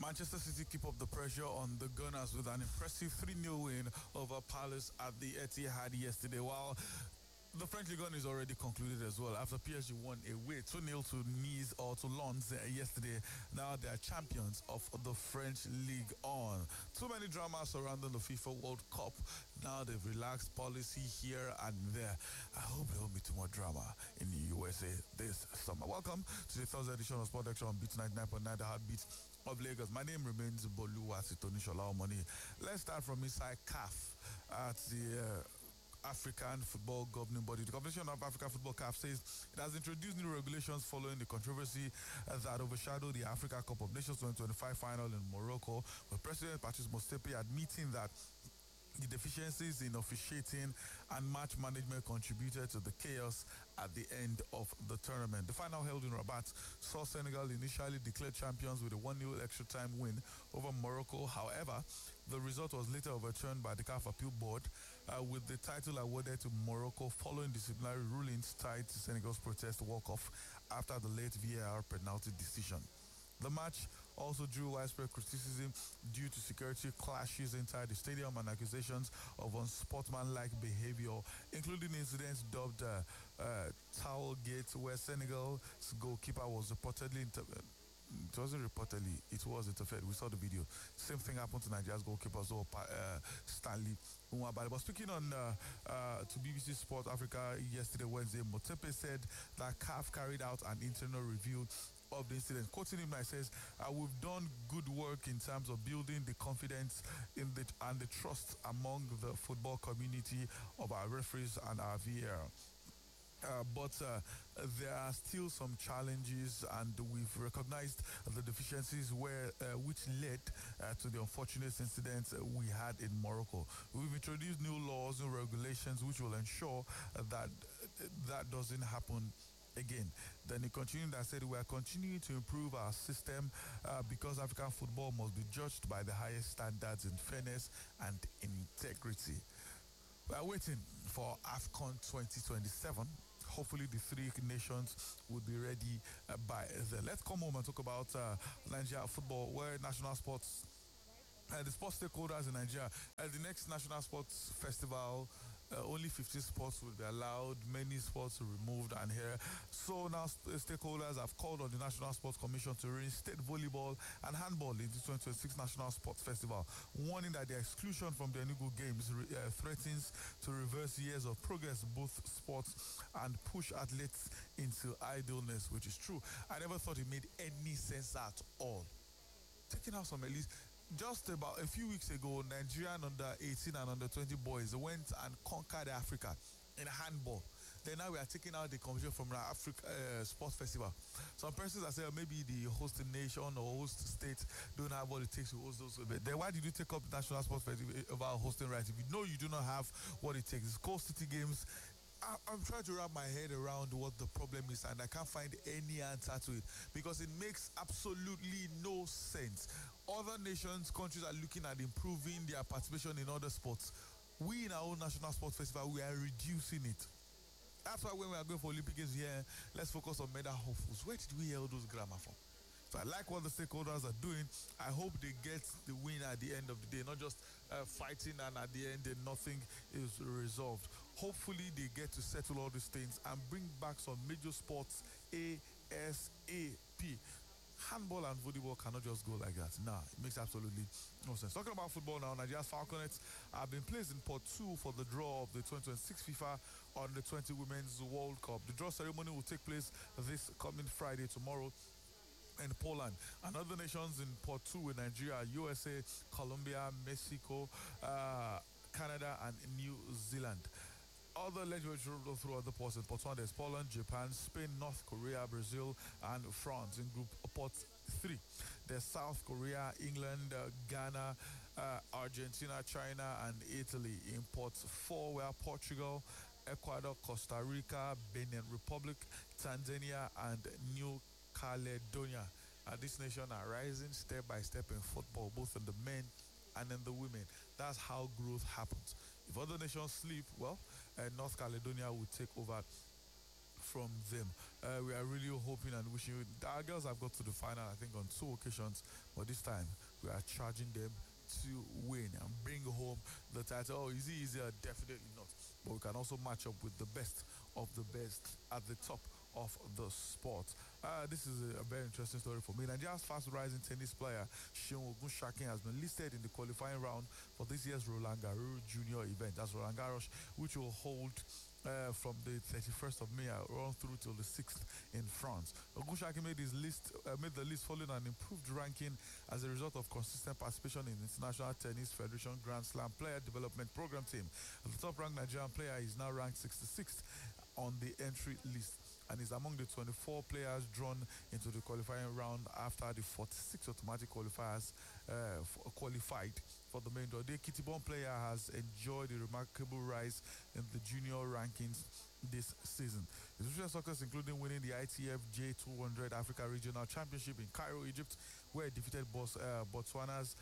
Manchester City keep up the pressure on the Gunners with an impressive 3-0 win over Palace at the Etihad yesterday, while the French Ligue 1 is already concluded as well after PSG won away 2-0 to Nice or to Lens yesterday. Now they are champions of the French Ligue 1. Too many dramas surrounding the FIFA World Cup. Now they've relaxed policy here and there. I hope there won't be too much drama in the USA this summer. Welcome to the Thursday edition of Sport Extra on Beat 99.9, the heartbeat of Lagos. My name remains Boluwatitomi Shola. Let's start from inside CAF at the African Football Governing Body. The Confederation of African Football CAF says it has introduced new regulations following the controversy that overshadowed the Africa Cup of Nations 2025 final in Morocco, with President Patrice Motsepe admitting that the deficiencies in officiating and match management contributed to the chaos at the end of the tournament. The final held in Rabat saw Senegal initially declared champions with a 1-0 extra time win over Morocco. However, the result was later overturned by the CAF Appeal Board, with the title awarded to Morocco following disciplinary rulings tied to Senegal's protest walk-off after the late VAR penalty decision. The match also drew widespread criticism due to security clashes inside the stadium and accusations of unsportsmanlike behavior, including incidents dubbed Towel Gate, where Senegal's goalkeeper was reportedly it wasn't reportedly, it was interfered. We saw the video. Same thing happened to Nigeria's goalkeeper, Stanley Nwabali. But speaking on to BBC Sport Africa yesterday, Wednesday, Motsepe said that CAF carried out an internal review of the incident. Quoting him, I says, "We've done good work in terms of building the confidence in the trust among the football community of our referees and our VAR. But there are still some challenges, and we've recognized the deficiencies which led to the unfortunate incidents we had in Morocco. We've introduced new laws and regulations which will ensure that doesn't happen again." Then he continued and said, "We are continuing to improve our system because African football must be judged by the highest standards in fairness and integrity." We are waiting for AFCON 2027. Hopefully the three nations will be ready by then. Let's come home and talk about Nigeria football, where national sports the sports stakeholders in Nigeria, the next National Sports Festival, only 15 sports will be allowed, many sports removed and here. So now stakeholders have called on the National Sports Commission to reinstate volleyball and handball in the 2026 National Sports Festival, warning that the exclusion from the Enugu Games threatens to reverse years of progress in both sports and push athletes into idleness, which is true. I never thought it made any sense at all. Taking out some at least. Just about a few weeks ago, Nigerian under 18 and under 20 boys went and conquered Africa in handball. Then now we are taking out the competition from the Africa Sports Festival. Some persons are saying maybe the hosting nation or host state don't have what it takes to host those events. Then why did you take up the National Sports Festival about hosting rights if you know you do not have what it takes? It's called City Games. I'm trying to wrap my head around what the problem is, and I can't find any answer to it because it makes absolutely no sense. Other nations, countries are looking at improving their participation in other sports. We in our own National Sports Festival, we are reducing it. That's why when we are going for Olympic Games here, let's focus on medal hopefuls. Where did we hear all those grammar from? So I like what the stakeholders are doing. I hope they get the win at the end of the day, not just fighting and at the end nothing is resolved. Hopefully they get to settle all these things and bring back some major sports ASAP. Handball and volleyball cannot just go like that. Nah, it makes absolutely no sense. Talking about football now, Nigeria's Falconets have been placed in Port 2 for the draw of the 2026 FIFA Under-20 Women's World Cup. The draw ceremony will take place this coming Friday, tomorrow, in Poland. And other nations in Port 2 with Nigeria, USA, Colombia, Mexico, Canada, and New Zealand. Other legendary through other ports in Port 1, there's Poland, Japan, Spain, North Korea, Brazil, and France in Group Port 3. There's South Korea, England, Ghana, Argentina, China, and Italy in Port 4, where Portugal, Ecuador, Costa Rica, Benin Republic, Tanzania, and New Caledonia. This nation are rising step by step in football, both in the men and in the women. That's how growth happens. If other nations sleep, well, North Caledonia will take over from them. We are really hoping and wishing you. Our girls have got to the final, I think, on 2 occasions, but this time we are charging them to win and bring home the title. Oh, is it easier? Definitely not. But we can also match up with the best of the best at the top of the sport. This is a very interesting story for me. Nigeria's fast rising tennis player Seun Ogunshakin has been listed in the qualifying round for this year's Roland Garros Junior event. That's Roland Garros, which will hold from the 31st of May run through till the 6th in France. Ogunshakin made the list following an improved ranking as a result of consistent participation in International Tennis Federation Grand Slam Player Development Program team. The top-ranked Nigerian player is now ranked 66th on the entry list and is among the 24 players drawn into the qualifying round after the 46 automatic qualifiers qualified for the main draw. The Kitibon player has enjoyed a remarkable rise in the junior rankings this season. His recent success including winning the ITF J200 Africa Regional Championship in Cairo, Egypt, where he defeated Botswana's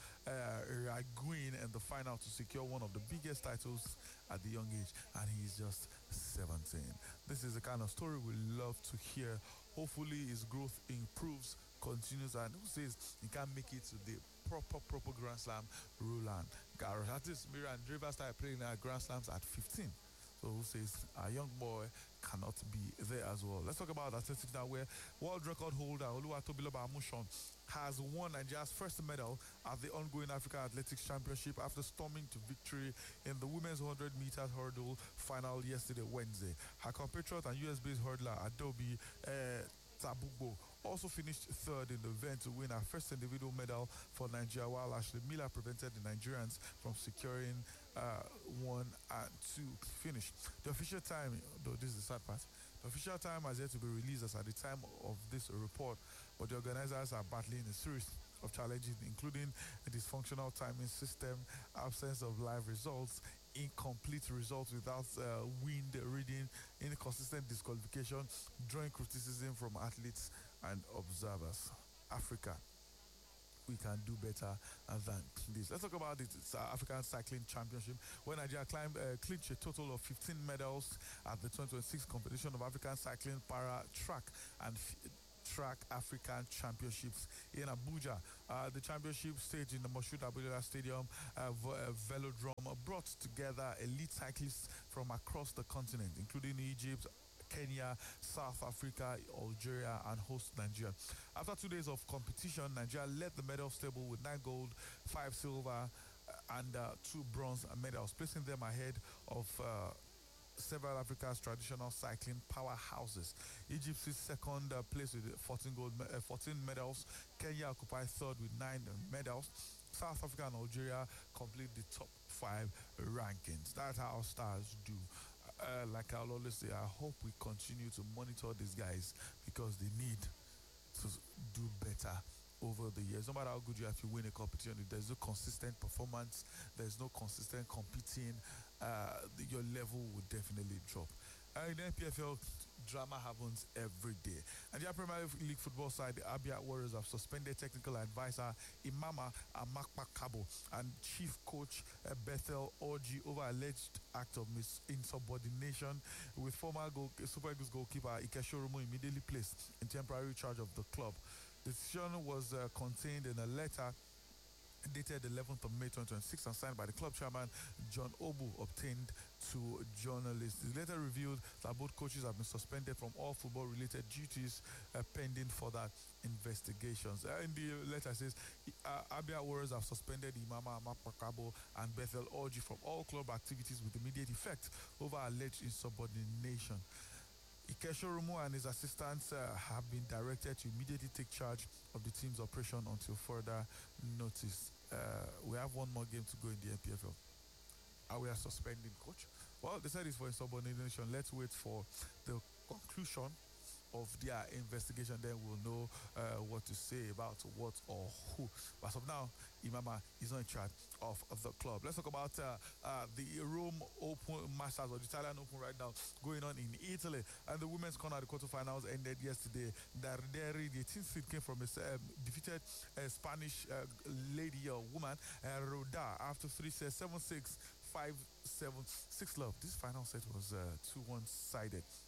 Raguin in the final to secure one of the biggest titles at the young age, and he's just 17. This is the kind of story we love to hear. Hopefully his growth improves, continues, and who says he can make it to the proper Grand Slam Roland Garros. Artist Miriam Driver started playing at Grand Slams at 15. So who says a young boy cannot be there as well? Let's talk about athletics now, where world record holder Oluwatobiloba Amushon has won Nigeria's first medal at the ongoing African Athletics Championship after storming to victory in the women's 100 meters hurdle final yesterday, Wednesday. Her compatriot and US-based hurdler Adobe Tabugbo also finished third in the event to win her first individual medal for Nigeria, while Ashley Miller prevented the Nigerians from securing 1 and 2 finish. The official time, though this is the sad part, the official time has yet to be released as at the time of this report, but the organizers are battling a series of challenges, including a dysfunctional timing system, absence of live results, incomplete results without wind reading, inconsistent disqualification, drawing criticism from athletes and observers. Africa, we can do better than this. Let's talk about the African Cycling Championship, where Nigeria clinched a total of 15 medals at the 2026 competition of African Cycling Para Track and Track African Championships in Abuja. The championship stage in the Moshood Abiola Stadium Velodrome brought together elite cyclists from across the continent, including Egypt, Kenya, South Africa, Algeria, and host Nigeria. After 2 days of competition, Nigeria led the medal table with 9 gold, 5 silver, and 2 bronze medals, placing them ahead of several Africa's traditional cycling powerhouses. Egypt is second place with 14 medals. Kenya occupies third with 9 medals. South Africa and Algeria complete the top 5 rankings. That's how stars do. Like I'll always say, I hope we continue to monitor these guys because they need to do better over the years. No matter how good you are, if you win a competition, if there's no consistent performance, there's no consistent competing, your level will definitely drop. In the NPFL, drama happens every day. And the Premier League football side, the Abia Warriors have suspended technical advisor Imama Amakpakabo and chief coach Bethel Orji over alleged act of insubordination, with former Super Eagles goalkeeper Ike Shoromo immediately placed in temporary charge of the club. The decision was contained in a letter dated 11th of May 2026 and signed by the club chairman John Obu, obtained to journalists. The letter revealed that both coaches have been suspended from all football-related duties pending further investigations. In the letter says, Abia Warriors have suspended Imama Amakpakabo and Bethel Orji from all club activities with immediate effect over alleged insubordination. Ikeshorumo and his assistants have been directed to immediately take charge of the team's operation until further notice. We have one more game to go in the NPFL. Are we suspending coach? Well, they said it's for insubordination. Let's wait for the conclusion of their investigation, then we'll know what to say about what or who. But as of now, Imama is not in charge of the club. Let's talk about the Rome Open Masters, or the Italian Open right now, going on in Italy. And the women's corner, the quarterfinals ended yesterday. Darderi, the 18th seed, came from a defeated Spanish lady or woman, Roda, after 3 sets, 7-6, 5-7, 6-love. This final set was 2-1 sided.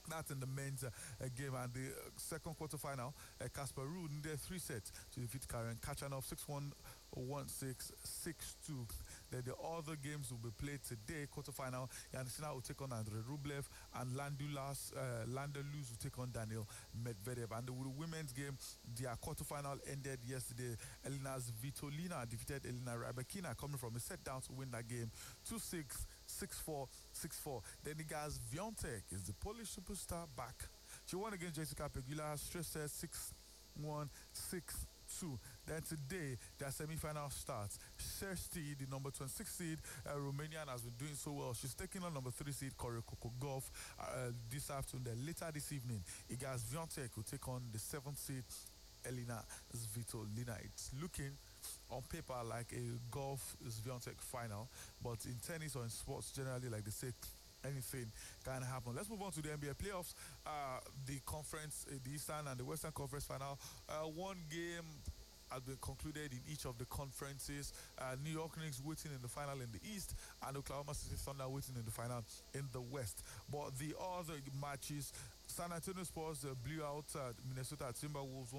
That's in the men's game. And the second quarterfinal, Casper Ruud needed 3 sets to defeat Karen Kachanov 6-1, 1-6, 6-2. Then the other games will be played today. Quarterfinal, Yannisina will take on Andrei Rublev, and Landelus will take on Daniel Medvedev. And the women's game, their quarterfinal ended yesterday. Elina Svitolina defeated Elina Rybakina, coming from a set down to win that game 2-6, 6-4, 6-4. Then the guys Viontek is the Polish superstar back. She won against Jessica Pegula, straight set 6-1, 6-2. Then today, their semi-final starts. Sersti, the number 26 seed, Romanian, has been doing so well. She's taking on number 3 seed, Corey Kokogov, this afternoon. Then later this evening, Igaz Viontek will take on the 7th seed, Elina Svitolina. It's looking on paper like a golf Swiatek final, but in tennis or in sports generally, like they say, anything can happen. Let's move on to the NBA playoffs. The conference, the Eastern and the Western Conference final. One game has been concluded in each of the conferences. New York Knicks waiting in the final in the East, and Oklahoma City Thunder waiting in the final in the West. But the other matches, San Antonio Spurs blew out Minnesota Timberwolves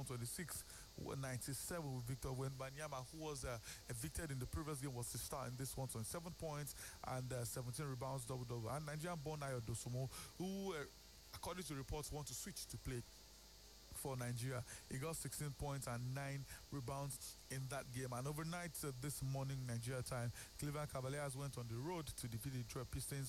126-97 with Victor Wembanyama, who was evicted in the previous game, was the star in this one, 27 points and 17 rebounds, double-double. And Nigerian-born Ayo Dosumo, who, according to reports, want to switch to play for Nigeria. He got 16 points and 9 rebounds in that game. And overnight this morning, Nigeria time, Cleveland Cavaliers went on the road to defeat the Detroit Pistons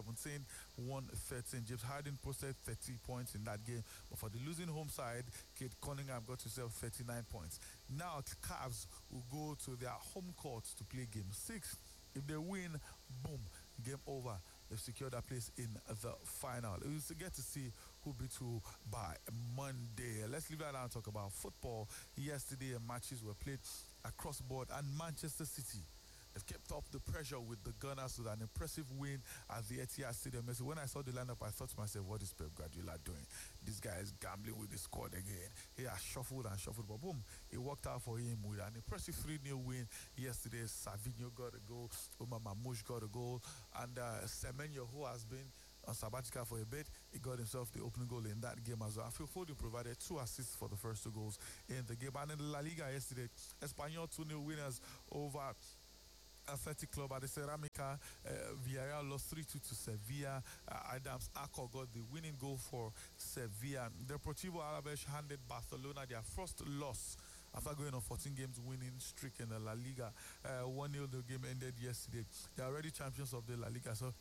117-113. James Harden posted 30 points in that game. But for the losing home side, Kate Cunningham got himself 39 points. Now, Cavs will go to their home court to play game 6. If they win, boom, game over. They've secured their place in the final. We will get to see who beat who by Monday. Let's leave that down and talk about football. Yesterday, matches were played across the board, and Manchester City have kept up the pressure with the Gunners with an impressive win at the Etihad Stadium. So when I saw the lineup, I thought to myself, what is Pep Guardiola doing? This guy is gambling with the squad again. He has shuffled and shuffled, but boom, it worked out for him with an impressive 3-0 win yesterday. Savinho got a goal, Omar Mamouche got a goal, and Semenyo, who has been on sabbatical for a bit, he got himself the opening goal in that game as well. Phil Foden provided 2 assists for the first 2 goals in the game. And in the La Liga yesterday, Espanyol 2-0 winners over Athletic Club at the Ceramica. Villarreal lost 3-2 to Sevilla. Adams Akor got the winning goal for Sevilla. Deportivo Alaves handed Barcelona their first loss after going on 14 games winning streak in the La Liga. 1-0 the game ended yesterday. They are already champions of the La Liga, so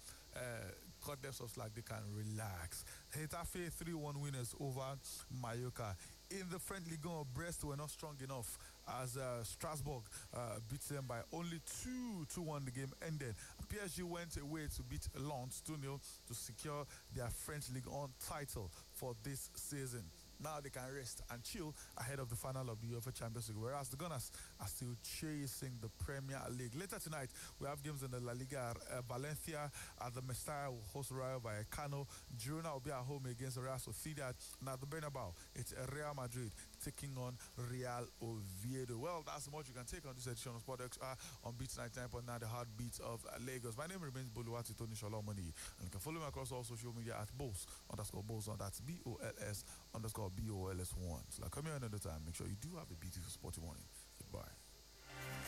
cut themselves like they can relax. Getafe 3-1 winners over Mallorca. In the friendly game, Brest were not strong enough as Strasbourg beat them by only 2-1. The game ended. PSG went away to beat Lens 2-0 to secure their French Ligue 1 title for this season. Now they can rest and chill ahead of the final of the UEFA Champions League, whereas the Gunners are still chasing the Premier League. Later tonight, we have games in the La Liga. Valencia at the Mestalla will host Rayo Vallecano. Girona will be at home against Real Sociedad. Now the Bernabeu, it's Real Madrid taking on Real Oviedo. Well, that's much you can take on this edition of Sport XR on Beats 99.9, the heartbeat of Lagos. My name remains Boluwati Tony Shalomoni, and you can follow me across all social media at Bols_Bolson. That's BOLS_BOLS1. So like, come here another time. Make sure you do have a beautiful sporty morning. Goodbye.